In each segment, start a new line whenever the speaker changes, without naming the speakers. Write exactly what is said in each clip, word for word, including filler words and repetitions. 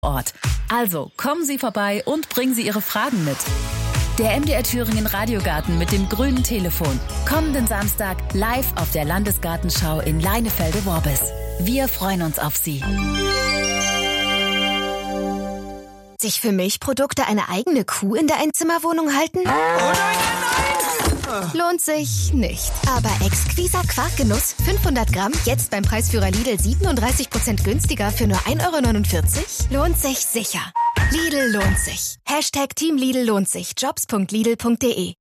Ort. Also kommen Sie vorbei und bringen Sie Ihre Fragen mit. Der M D R Thüringen Radiogarten mit dem grünen Telefon. Kommenden Samstag live auf der Landesgartenschau in Leinefelde-Worbis. Wir freuen uns auf Sie.
Sich für Milchprodukte eine eigene Kuh in der Einzimmerwohnung halten?
Oh nein, nein, nein!
Lohnt sich nicht. Aber exquiser Quarkgenuss, fünfhundert Gramm, jetzt beim Preisführer Lidl siebenunddreißig Prozent günstiger für nur ein Euro neunundvierzig? Lohnt sich sicher. Lidl lohnt sich. Hashtag Team Lidl lohnt sich. jobs punkt lidl punkt de.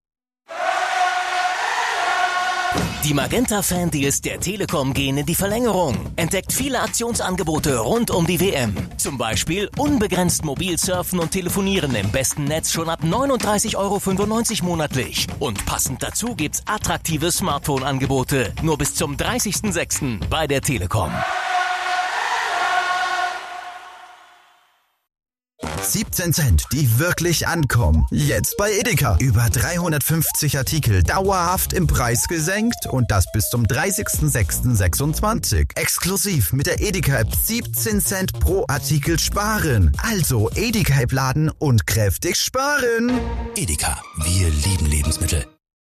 Die Magenta-Fan-Deals der Telekom gehen in die Verlängerung. Entdeckt viele Aktionsangebote rund um die W M. Zum Beispiel unbegrenzt mobil surfen und telefonieren im besten Netz schon ab neununddreißig Euro fünfundneunzig monatlich. Und passend dazu gibt's attraktive Smartphone-Angebote. Nur bis zum dreißigsten sechsten bei der Telekom.
siebzehn Cent, die wirklich ankommen. Jetzt bei Edeka. Über dreihundertfünfzig Artikel dauerhaft im Preis gesenkt und das bis zum dreißigsten sechsten sechsundzwanzig. Exklusiv mit der Edeka-App siebzehn Cent pro Artikel sparen. Also Edeka-App laden und kräftig sparen.
Edeka, wir lieben Lebensmittel.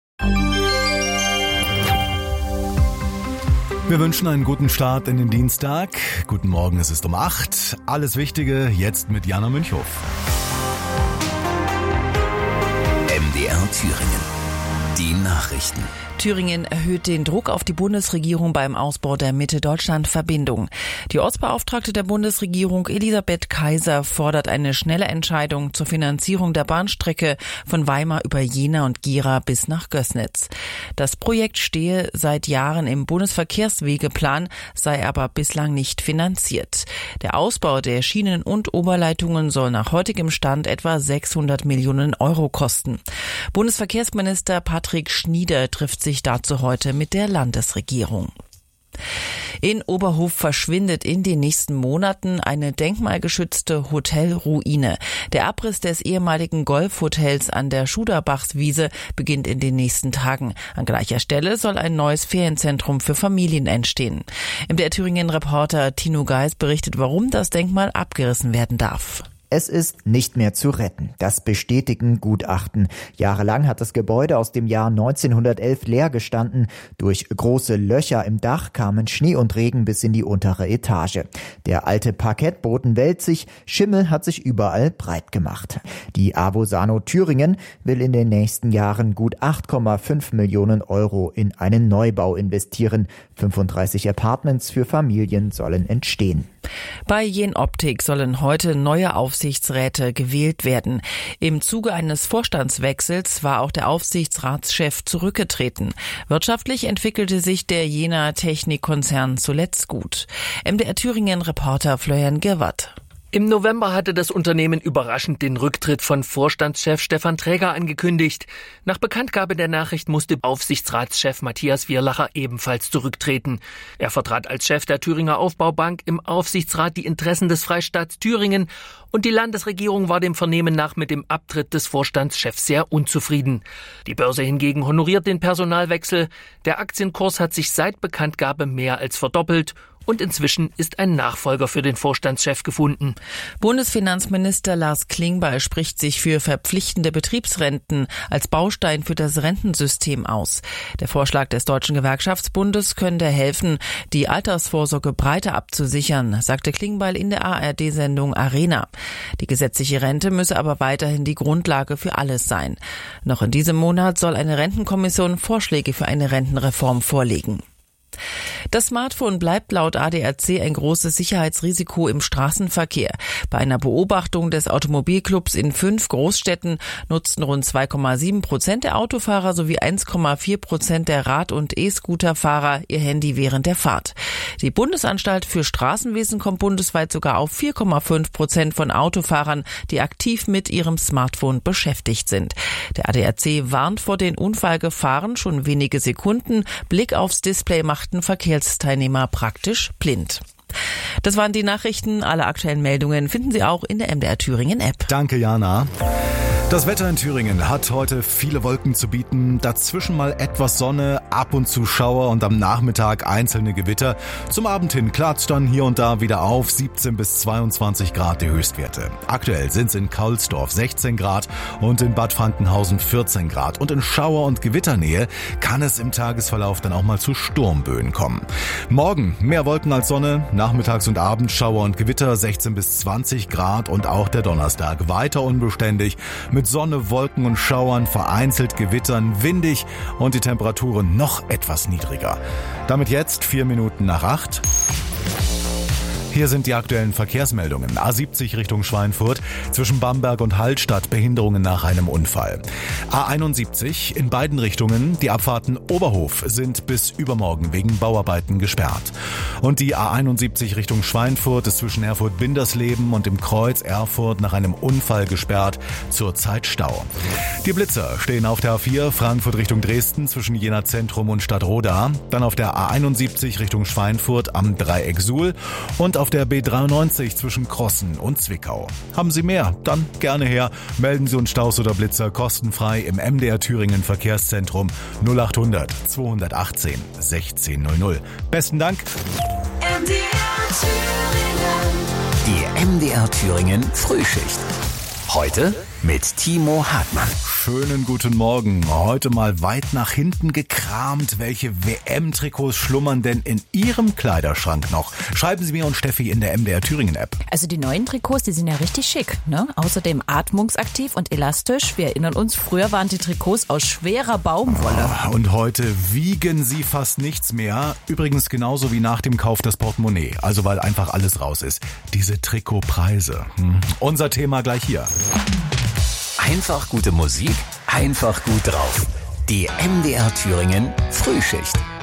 Wir wünschen einen guten Start in den Dienstag. Guten Morgen, es ist um acht. Alles Wichtige jetzt mit Jana Münchhoff.
M D R Thüringen. Die Nachrichten.
Thüringen erhöht den Druck auf die Bundesregierung beim Ausbau der Mitte-Deutschland-Verbindung. Die Ortsbeauftragte der Bundesregierung Elisabeth Kaiser fordert eine schnelle Entscheidung zur Finanzierung der Bahnstrecke von Weimar über Jena und Gera bis nach Gößnitz. Das Projekt stehe seit Jahren im Bundesverkehrswegeplan, sei aber bislang nicht finanziert. Der Ausbau der Schienen und Oberleitungen soll nach heutigem Stand etwa sechshundert Millionen Euro kosten. Bundesverkehrsminister Patrick Schnieder trifft sich dazu heute mit der Landesregierung. In Oberhof verschwindet in den nächsten Monaten eine denkmalgeschützte Hotelruine. Der Abriss des ehemaligen Golfhotels an der Schuderbachswiese beginnt in den nächsten Tagen. An gleicher Stelle soll ein neues Ferienzentrum für Familien entstehen. M D R Thüringen-Reporter Tino Geis berichtet, warum das Denkmal abgerissen werden darf.
Es ist nicht mehr zu retten. Das bestätigen Gutachten. Jahrelang hat das Gebäude aus dem Jahr neunzehnhundertelf leer gestanden. Durch große Löcher im Dach kamen Schnee und Regen bis in die untere Etage. Der alte Parkettboden wälzt sich, Schimmel hat sich überall breit gemacht. Die Avosano Thüringen will in den nächsten Jahren gut acht Komma fünf Millionen Euro in einen Neubau investieren. fünfunddreißig Apartments für Familien sollen entstehen.
Bei Jenoptik sollen heute neue Aufsichtsräte gewählt werden. Im Zuge eines Vorstandswechsels war auch der Aufsichtsratschef zurückgetreten. Wirtschaftlich entwickelte sich der Jenaer Technikkonzern zuletzt gut. M D R Thüringen-Reporter Florian Girwart.
Im November hatte das Unternehmen überraschend den Rücktritt von Vorstandschef Stefan Träger angekündigt. Nach Bekanntgabe der Nachricht musste Aufsichtsratschef Matthias Wierlacher ebenfalls zurücktreten. Er vertrat als Chef der Thüringer Aufbaubank im Aufsichtsrat die Interessen des Freistaats Thüringen und die Landesregierung war dem Vernehmen nach mit dem Abtritt des Vorstandschefs sehr unzufrieden. Die Börse hingegen honoriert den Personalwechsel. Der Aktienkurs hat sich seit Bekanntgabe mehr als verdoppelt. Und inzwischen ist ein Nachfolger für den Vorstandschef gefunden.
Bundesfinanzminister Lars Klingbeil spricht sich für verpflichtende Betriebsrenten als Baustein für das Rentensystem aus. Der Vorschlag des Deutschen Gewerkschaftsbundes könnte helfen, die Altersvorsorge breiter abzusichern, sagte Klingbeil in der A R D-Sendung Arena. Die gesetzliche Rente müsse aber weiterhin die Grundlage für alles sein. Noch in diesem Monat soll eine Rentenkommission Vorschläge für eine Rentenreform vorlegen. Das Smartphone bleibt laut A D A C ein großes Sicherheitsrisiko im Straßenverkehr. Bei einer Beobachtung des Automobilclubs in fünf Großstädten nutzten rund zwei Komma sieben Prozent der Autofahrer sowie eins Komma vier Prozent der Rad- und E-Scooterfahrer ihr Handy während der Fahrt. Die Bundesanstalt für Straßenwesen kommt bundesweit sogar auf vier Komma fünf Prozent von Autofahrern, die aktiv mit ihrem Smartphone beschäftigt sind. Der A D A C warnt vor den Unfallgefahren. Schon wenige Sekunden Blick aufs Display machten Verkehrsteilnehmer praktisch blind. Das waren die Nachrichten. Alle aktuellen Meldungen finden Sie auch in der M D R Thüringen App.
Danke, Jana. Das Wetter in Thüringen hat heute viele Wolken zu bieten, dazwischen mal etwas Sonne, ab und zu Schauer und am Nachmittag einzelne Gewitter. Zum Abend hin klart's dann hier und da wieder auf, siebzehn bis zweiundzwanzig Grad die Höchstwerte. Aktuell sind's in Kaulsdorf sechzehn Grad und in Bad Frankenhausen vierzehn Grad. Und in Schauer- und Gewitternähe kann es im Tagesverlauf dann auch mal zu Sturmböen kommen. Morgen mehr Wolken als Sonne, nachmittags und abends Schauer und Gewitter sechzehn bis zwanzig Grad und auch der Donnerstag weiter unbeständig. Mit Sonne, Wolken und Schauern, vereinzelt Gewittern, windig und die Temperaturen noch etwas niedriger. Damit jetzt vier Minuten nach acht. Hier sind die aktuellen Verkehrsmeldungen. A siebzig Richtung Schweinfurt, zwischen Bamberg und Hallstatt Behinderungen nach einem Unfall. A einundsiebzig in beiden Richtungen, die Abfahrten Oberhof sind bis übermorgen wegen Bauarbeiten gesperrt. Und die A einundsiebzig Richtung Schweinfurt ist zwischen Erfurt-Bindersleben und dem Kreuz Erfurt nach einem Unfall gesperrt, zurzeit Stau. Die Blitzer stehen auf der A vier Frankfurt Richtung Dresden zwischen Jena Zentrum und Stadtroda, dann auf der A einundsiebzig Richtung Schweinfurt am Dreieck Suhl und auf der B dreiundneunzig zwischen Crossen und Zwickau. Haben Sie mehr? Dann gerne her. Melden Sie uns Staus oder Blitzer kostenfrei im M D R Thüringen Verkehrszentrum null achthundert zweihundertachtzehn sechzehn null null. Besten Dank.
M D R Thüringen. Die M D R Thüringen Frühschicht. Heute mit Timo Hartmann.
Schönen guten Morgen. Heute mal weit nach hinten gekramt. Welche W M-Trikots schlummern denn in Ihrem Kleiderschrank noch? Schreiben Sie mir und Steffi in der M D R Thüringen-App.
Also die neuen Trikots, die sind ja richtig schick, ne? Außerdem atmungsaktiv und elastisch. Wir erinnern uns, früher waren die Trikots aus schwerer Baumwolle.
Oh, und heute wiegen sie fast nichts mehr. Übrigens genauso wie nach dem Kauf das Portemonnaie. Also weil einfach alles raus ist. Diese Trikotpreise. Hm. Unser Thema gleich hier.
Einfach gute Musik, einfach gut drauf. Die M D R Thüringen Frühschicht.